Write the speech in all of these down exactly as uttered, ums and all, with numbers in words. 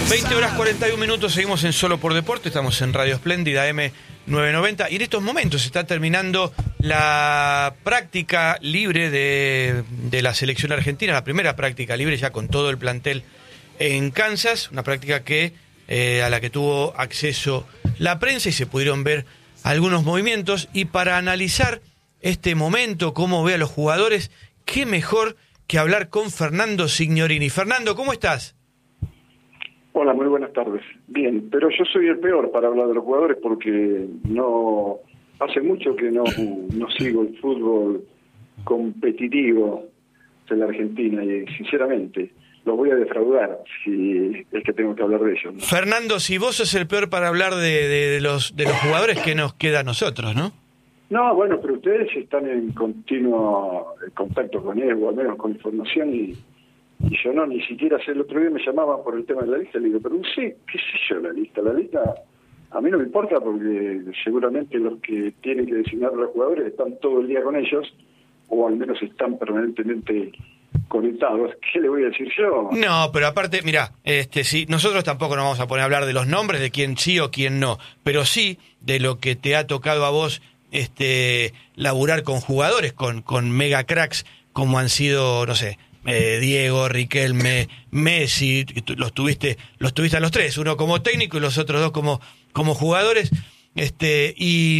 veinte horas cuarenta y un minutos, seguimos en Solo por Deporte, estamos en Radio Espléndida M novecientos noventa y en estos momentos se está terminando la práctica libre de, de la selección argentina, la primera práctica libre ya con todo el plantel en Kansas, una práctica que eh, a la que tuvo acceso la prensa y se pudieron ver algunos movimientos. Y para analizar este momento, cómo ve a los jugadores, qué mejor que hablar con Fernando Signorini. Fernando, ¿cómo estás? Hola, muy buenas tardes. Bien, pero yo soy el peor para hablar de los jugadores porque no hace mucho que no, no sigo el fútbol competitivo de la Argentina y sinceramente los voy a defraudar si es que tengo que hablar de ellos, ¿no? Fernando, si vos sos el peor para hablar de, de, de los de los jugadores, ¿qué nos queda a nosotros, no? No, bueno, pero ustedes están en continuo contacto con él, o al menos con información, y Y yo no, ni siquiera sé, el otro día me llamaban por el tema de la lista, le digo, pero no sé, qué sé yo la lista, la lista a mí no me importa porque seguramente los que tienen que designar a los jugadores están todo el día con ellos, o al menos están permanentemente conectados. ¿Qué le voy a decir yo? No, pero aparte, mira, este, sí, nosotros tampoco nos vamos a poner a hablar de los nombres, de quién sí o quién no, pero sí de lo que te ha tocado a vos este, laburar con jugadores, con, con mega cracks como han sido, no sé, Eh, Diego, Riquelme, Messi, los tuviste, los tuviste a los tres, uno como técnico y los otros dos como, como jugadores, este, y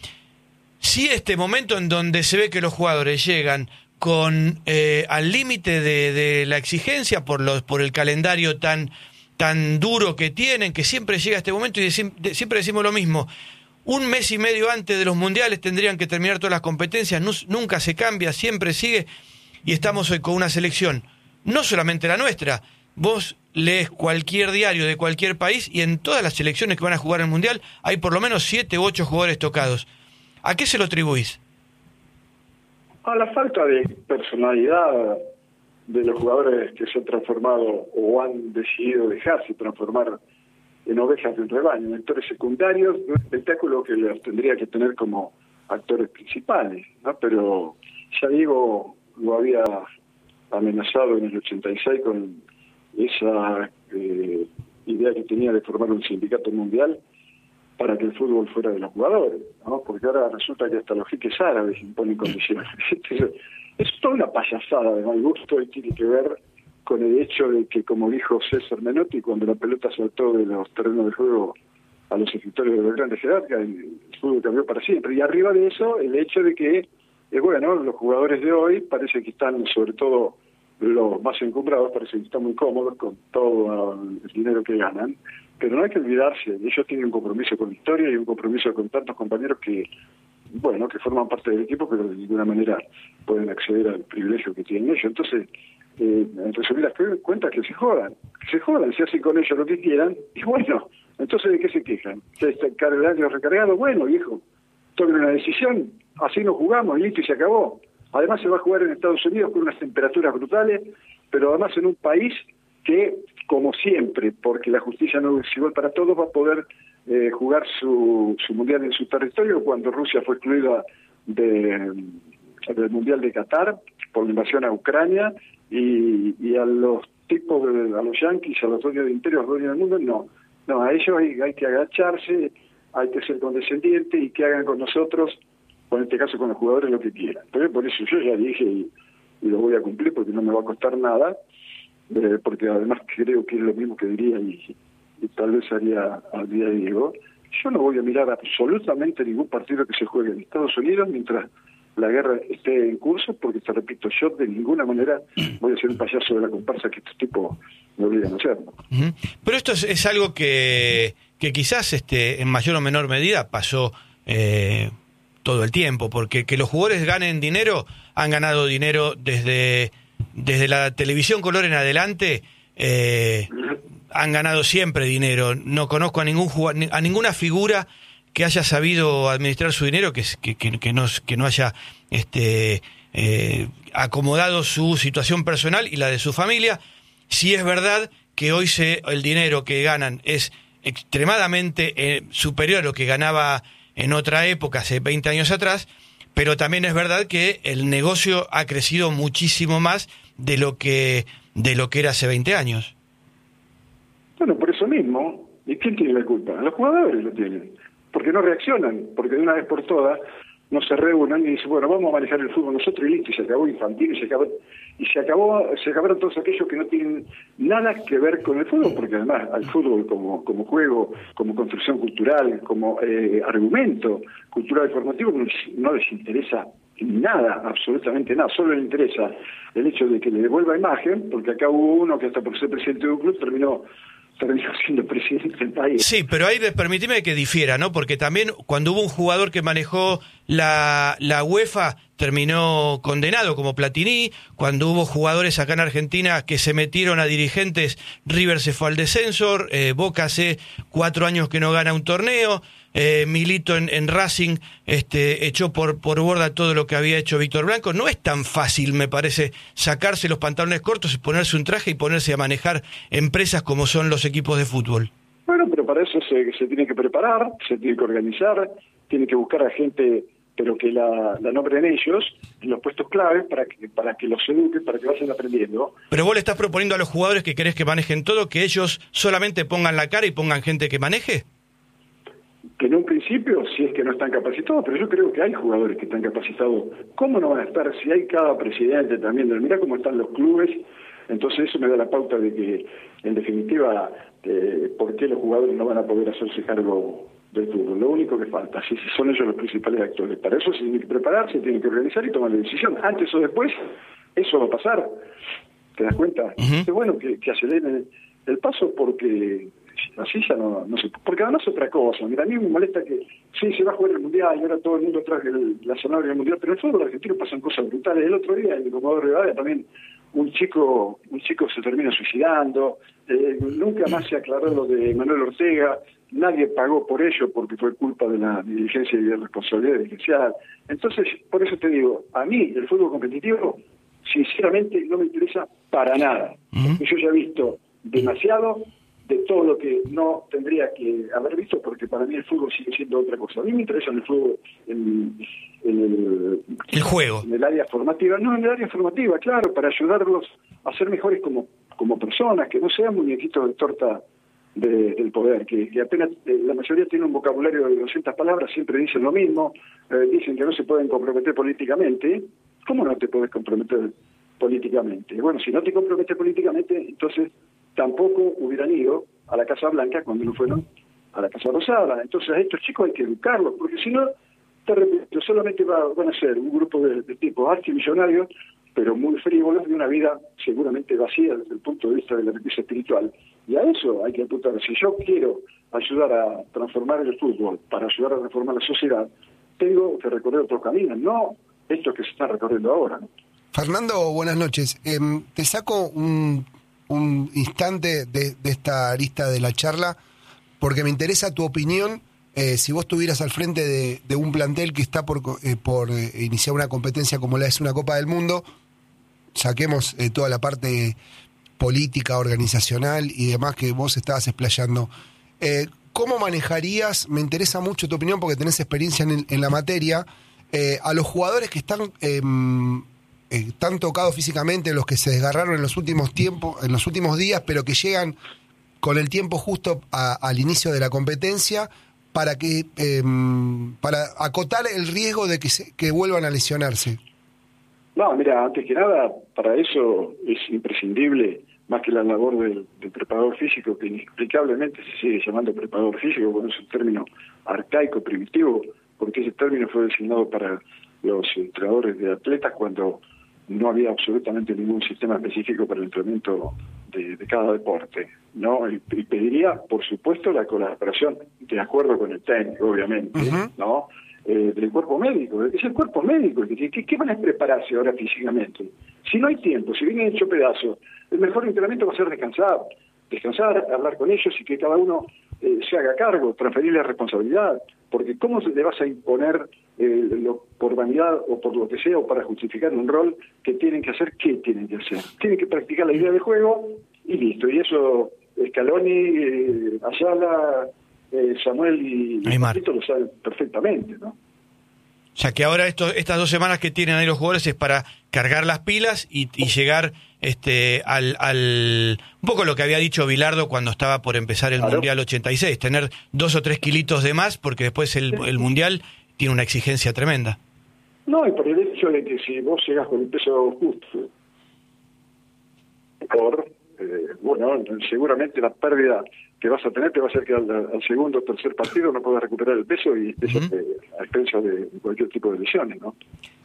sí este momento en donde se ve que los jugadores llegan con eh, al límite de, de la exigencia por los, por el calendario tan, tan duro que tienen, que siempre llega este momento y de, de, siempre decimos lo mismo. Un mes y medio antes de los mundiales tendrían que terminar todas las competencias, no, nunca se cambia, siempre sigue. Y estamos hoy con una selección, no solamente la nuestra, vos lees cualquier diario de cualquier país y en todas las selecciones que van a jugar el Mundial hay por lo menos siete u ocho jugadores tocados. ¿A qué se lo atribuís? A la falta de personalidad de los jugadores que se han transformado o han decidido dejarse transformar en ovejas del rebaño, en actores secundarios de un espectáculo que los tendría que tener como actores principales, ¿no? Pero ya digo, lo había amenazado en el ochenta y seis con esa eh, idea que tenía de formar un sindicato mundial para que el fútbol fuera de los jugadores, ¿no? Porque ahora resulta que hasta los jeques árabes imponen condiciones. Es toda una payasada de mal gusto y tiene que ver con el hecho de que, como dijo César Menotti, cuando la pelota saltó de los terrenos de juego a los escritorios de los grandes jerarcas, el fútbol cambió para siempre. Y arriba de eso, el hecho de que Eh, bueno, los jugadores de hoy parece que están, sobre todo los más encumbrados, parece que están muy cómodos con todo el dinero que ganan, pero no hay que olvidarse, ellos tienen un compromiso con la historia y un compromiso con tantos compañeros que, bueno, que forman parte del equipo, pero de ninguna manera pueden acceder al privilegio que tienen ellos. Entonces, eh, en resumidas cuentas, que se jodan, que se jodan, se hacen con ellos lo que quieran, y bueno, entonces ¿de qué se quejan? ¿Se está el año recargado? Bueno, viejo, tomen una decisión, así nos jugamos, listo, y se acabó. Además se va a jugar en Estados Unidos con unas temperaturas brutales, pero además en un país que, como siempre, porque la justicia no es igual para todos, va a poder eh, jugar su, su mundial en su territorio, cuando Rusia fue excluida de, del mundial de Qatar por la invasión a Ucrania, y, y a los tipos, de, a los yanquis, a los dueños de Imperio, a los dueños del mundo, no. No, a ellos hay, hay que agacharse, hay que ser condescendiente y que hagan con nosotros, o en este caso con los jugadores, lo que quieran. Pero por eso yo ya dije y, y lo voy a cumplir porque no me va a costar nada, eh, porque además creo que es lo mismo que diría y, y tal vez haría al día de Diego. Yo no voy a mirar absolutamente ningún partido que se juegue en Estados Unidos mientras la guerra esté en curso, porque te repito, yo de ninguna manera voy a ser un payaso de la comparsa que estos tipos me obligan a hacer, ¿no? Uh-huh. Pero esto es, es algo que, que quizás este, en mayor o menor medida pasó eh, todo el tiempo, porque que los jugadores ganen dinero, han ganado dinero desde, desde la televisión color en adelante, eh, uh-huh. Han ganado siempre dinero. No conozco a ningún a ninguna figura que haya sabido administrar su dinero, que, que, que, que, no, que no haya este, eh, acomodado su situación personal y la de su familia. Sí es verdad que hoy se, el dinero que ganan es extremadamente eh, superior a lo que ganaba en otra época, hace veinte años atrás, pero también es verdad que el negocio ha crecido muchísimo más de lo que, de lo que era hace veinte años. Bueno, por eso mismo, ¿y quién tiene la culpa? Los jugadores lo tienen, porque no reaccionan, porque de una vez por todas no se reúnen y dicen, bueno, vamos a manejar el fútbol nosotros y listo, y se acabó infantil, y se acabó, y se acabó, se acabaron todos aquellos que no tienen nada que ver con el fútbol, porque además al fútbol como, como juego, como construcción cultural, como eh, argumento cultural y formativo, no, no les interesa nada, absolutamente nada, solo les interesa el hecho de que le devuelva imagen, porque acá hubo uno que hasta por ser presidente de un club terminó terminó siendo presidente del país. Sí, pero ahí permíteme que difiera, ¿no? Porque también cuando hubo un jugador que manejó la, la UEFA terminó condenado como Platini, cuando hubo jugadores acá en Argentina que se metieron a dirigentes, River se fue al descenso, eh, Boca hace cuatro años que no gana un torneo, eh, Milito en, en Racing este, echó por, por borda todo lo que había hecho Víctor Blanco. No es tan fácil, me parece, sacarse los pantalones cortos, ponerse un traje y ponerse a manejar empresas como son los equipos de fútbol. Bueno, pero para eso se, se tiene que preparar, se tiene que organizar, tiene que buscar a gente, pero que la, la nombren ellos en los puestos claves para que para que los eduquen, para que vayan aprendiendo. Pero vos le estás proponiendo a los jugadores que querés que manejen todo, que ellos solamente pongan la cara y pongan gente que maneje. Que en un principio, si es que no están capacitados, pero yo creo que hay jugadores que están capacitados. ¿Cómo no van a estar si hay cada presidente también? Mirá cómo están los clubes. Entonces eso me da la pauta de que, en definitiva, eh, ¿por qué los jugadores no van a poder hacerse cargo del fútbol? Lo único que falta, si son ellos los principales actores. Para eso se tiene que preparar, se tiene que organizar y tomar la decisión. Antes o después, eso va a pasar. ¿Te das cuenta? Uh-huh. Es bueno que, que aceleren el, el paso porque así ya no, no se... Porque además otra cosa, mira, a mí me molesta que sí, se va a jugar el Mundial y ahora todo el mundo trae el, la zanahoria del Mundial, pero en el fútbol argentino pasan cosas brutales. El otro día, en el Comodoro Rivadavia también, un chico un chico se termina suicidando, eh, nunca más se aclaró lo de Manuel Ortega, nadie pagó por ello porque fue culpa de la diligencia y de la responsabilidad dirigencial. Entonces, por eso te digo, a mí el fútbol competitivo, sinceramente, no me interesa para nada. Uh-huh. Yo ya he visto demasiado de todo lo que no tendría que haber visto, porque para mí el fútbol sigue siendo otra cosa. A mí me interesa en el fútbol en, en el, el juego, en el área formativa, no en el área formativa, claro, para ayudarlos a ser mejores como como personas, que no sean muñequitos de torta de, del poder, que, que apenas eh, la mayoría tiene un vocabulario de doscientas palabras, siempre dicen lo mismo, eh, dicen que no se pueden comprometer políticamente. ¿Cómo no te puedes comprometer políticamente? Bueno, si no te comprometes políticamente, entonces tampoco hubieran ido a la Casa Blanca cuando no fueron a la Casa Rosada. Entonces a estos chicos hay que educarlos, porque si no, te repito, solamente va, van a ser un grupo de, de tipos archimillonarios, pero muy frívolos, de una vida seguramente vacía desde el punto de vista de la riqueza espiritual. Y a eso hay que apuntar. Si yo quiero ayudar a transformar el fútbol, para ayudar a transformar la sociedad, tengo que recorrer otros caminos, no estos que se están recorriendo ahora, ¿no? Fernando, buenas noches. Eh, te saco un, un instante de, de esta arista de la charla, porque me interesa tu opinión. Eh, si vos estuvieras al frente de, de un plantel que está por, eh, por eh, iniciar una competencia como la es una Copa del Mundo, saquemos eh, toda la parte política, organizacional y demás que vos estabas explayando. Eh, ¿Cómo manejarías, me interesa mucho tu opinión porque tenés experiencia en, en la materia, eh, a los jugadores que están eh, eh, tan tocados físicamente, los que se desgarraron en los últimos tiempos, en los últimos días, pero que llegan con el tiempo justo a, al inicio de la competencia, para que eh, para acotar el riesgo de que se, que vuelvan a lesionarse? No, mira, antes que nada, para eso es imprescindible, más que la labor del, del preparador físico, que inexplicablemente se sigue llamando preparador físico, bueno, es un término arcaico, primitivo, porque ese término fue designado para los entrenadores de atletas cuando no había absolutamente ningún sistema específico para el entrenamiento de, de cada deporte, ¿no? Y, y pediría, por supuesto, la colaboración, de acuerdo con el técnico, obviamente, uh-huh. ¿no? Eh, del cuerpo médico, es el cuerpo médico, ¿qué, qué, qué van a prepararse ahora físicamente? Si no hay tiempo, si vienen hecho pedazos, el mejor entrenamiento va a ser descansar, descansar, hablar con ellos y que cada uno eh, se haga cargo, transferirle la responsabilidad, porque ¿cómo le vas a imponer eh, lo, por vanidad o por lo que sea, o para justificar un rol que tienen que hacer? ¿Qué tienen que hacer? Tienen que practicar la idea de juego y listo, y eso Scaloni, eh, Ayala, Eh, Samuel y Marquito lo saben perfectamente, ¿no? O sea que ahora esto, estas dos semanas que tienen ahí los jugadores es para cargar las pilas y, y llegar este al, al un poco lo que había dicho Bilardo cuando estaba por empezar el claro. Mundial ochenta y seis, tener dos o tres kilitos de más porque después el, el Mundial tiene una exigencia tremenda. No, y por el hecho de que si vos llegas con el peso justo, por, eh, bueno, seguramente la pérdida que vas a tener te va a hacer que al, al segundo o tercer partido no puedas recuperar el peso y eso uh-huh. te, a expensa de cualquier tipo de lesiones, ¿no?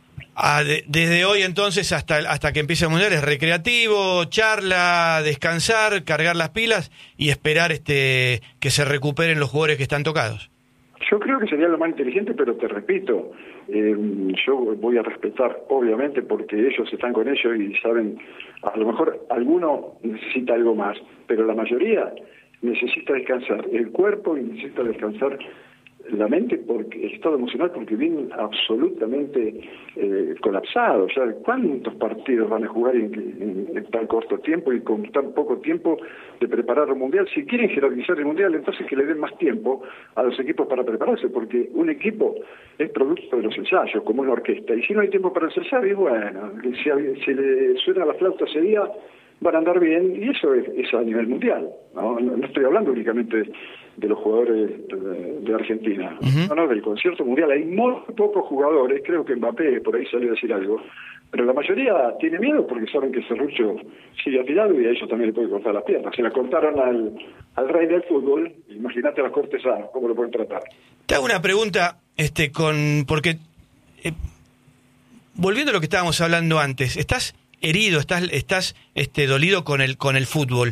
Ah, de, desde hoy entonces hasta hasta que empiece el Mundial es recreativo, charla, descansar, cargar las pilas y esperar este que se recuperen los jugadores que están tocados. Yo creo que sería lo más inteligente, pero te repito, eh, yo voy a respetar, obviamente, porque ellos están con ellos y saben, a lo mejor alguno necesita algo más, pero la mayoría necesita descansar el cuerpo y necesita descansar la mente, porque el estado emocional, porque vienen absolutamente eh, colapsados. O sea, ¿cuántos partidos van a jugar en, en, en tan corto tiempo y con tan poco tiempo de preparar un mundial? Si quieren jerarquizar el mundial, entonces que le den más tiempo a los equipos para prepararse, porque un equipo es producto de los ensayos, como una orquesta, y si no hay tiempo para ensayar, y bueno, si, si le suena la flauta ese día, van a andar bien, y eso es, es a nivel mundial, ¿no? No, no estoy hablando únicamente de los jugadores de, de Argentina, uh-huh. no, no, del concierto mundial. Hay muy pocos jugadores, creo que Mbappé por ahí salió a decir algo, pero la mayoría tiene miedo porque saben que Serrucho sigue afilado y a ellos también le puede cortar las piernas. Se la cortaron al, al rey del fútbol, imagínate a los cortesanos, cómo lo pueden tratar. Te hago una pregunta, este, con porque eh, volviendo a lo que estábamos hablando antes, estás herido, estás estás este dolido con el con el fútbol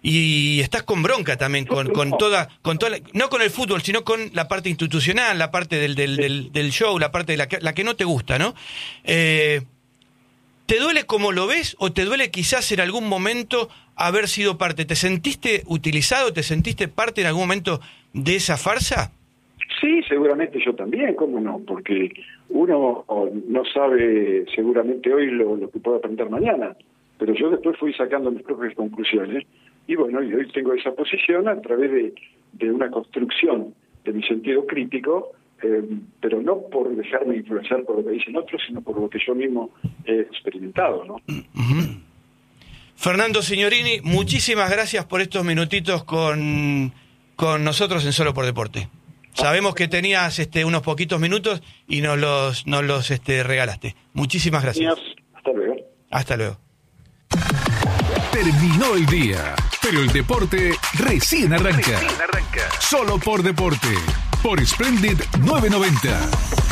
y estás con bronca también con con toda con toda la, no con el fútbol, sino con la parte institucional, la parte del del, del, del show, la parte de la que, la que no te gusta, ¿no? Eh, ¿te duele como lo ves o te duele quizás en algún momento haber sido parte? ¿Te sentiste utilizado, te sentiste parte en algún momento de esa farsa? Sí, seguramente yo también, ¿cómo no? Porque uno no sabe seguramente hoy lo, lo que puede aprender mañana, pero yo después fui sacando mis propias conclusiones y bueno, y hoy tengo esa posición a través de, de una construcción de mi sentido crítico, eh, pero no por dejarme influenciar por lo que dicen otros, sino por lo que yo mismo he experimentado, ¿no? Uh-huh. Fernando Signorini, muchísimas gracias por estos minutitos con, con nosotros en Solo por Deporte. Sabemos que tenías este, unos poquitos minutos y nos los, nos los este, regalaste. Muchísimas gracias. Hasta luego. Hasta luego. Terminó el día, pero el deporte recién arranca. Recién arranca. Solo por Deporte, por Splendid novecientos noventa.